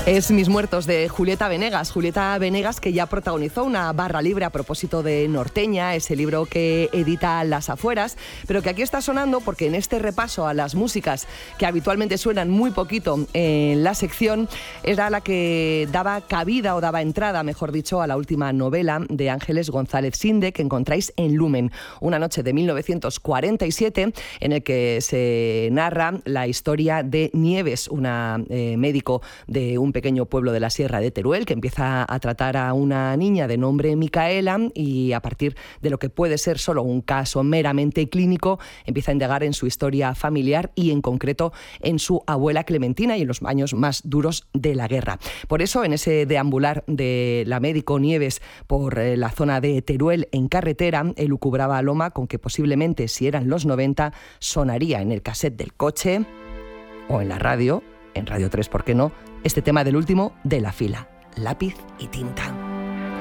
Es Mis muertos, de Julieta Venegas. Julieta Venegas, que ya protagonizó una barra libre a propósito de Norteña, ese libro que edita Las Afueras, pero que aquí está sonando porque en este repaso a las músicas que habitualmente suenan muy poquito en la sección, era la que daba cabida o daba entrada, mejor dicho, a la última novela de Ángeles González Sinde, que encontráis en Lumen, Una noche de 1947, en el que se narra la historia de Nieves, una médico de un pequeño pueblo de la Sierra de Teruel, que empieza a tratar a una niña de nombre Micaela y, a partir de lo que puede ser solo un caso meramente clínico, empieza a indagar en su historia familiar y, en concreto, en su abuela Clementina y en los años más duros de la guerra. Por eso, en ese deambular de la médico Nieves por la zona de Teruel en carretera, elucubraba a Loma con que posiblemente, si eran los 90, sonaría en el cassette del coche o en la radio, en Radio 3, ¿por qué no?, este tema del último de La Fila, Lápiz y tinta.